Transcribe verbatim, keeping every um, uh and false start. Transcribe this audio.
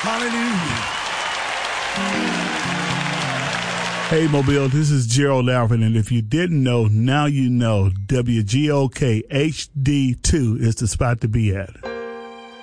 Hallelujah. Hey, Mobile, this is Gerald Alvin, and if you didn't know, now you know W G O K H D two is the spot to be at.